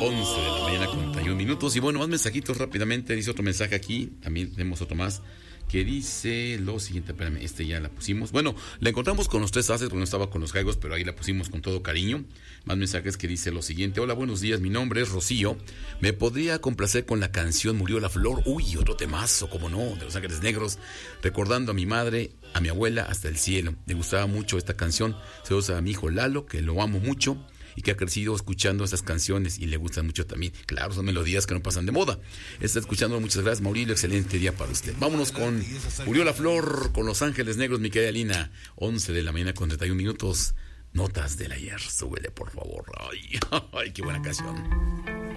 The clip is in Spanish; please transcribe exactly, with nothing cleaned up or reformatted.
once de la mañana con treinta y un minutos. Y bueno, más mensajitos rápidamente. Dice otro mensaje aquí. También tenemos otro más que dice lo siguiente. Espérame, este ya la pusimos. Bueno, la encontramos con los tres haces porque no estaba con los jaigos, pero ahí la pusimos con todo cariño. Más mensajes que dice lo siguiente. Hola, buenos días. Mi nombre es Rocío. ¿Me podría complacer con la canción Murió la Flor? Uy, otro temazo, como no, de Los Ángeles Negros. Recordando a mi madre, a mi abuela, hasta el cielo. Me gustaba mucho esta canción. Se usa a mi hijo Lalo, que lo amo mucho y que ha crecido escuchando estas canciones y le gustan mucho también. Claro, son melodías que no pasan de moda. Está escuchando, muchas gracias, Maurilio, excelente día para usted. Vámonos con Murió la Flor, con Los Ángeles Negros, mi querida Lina. once de la mañana con treinta y un minutos. Notas del ayer, súbele por favor. Ay, ay, qué buena canción.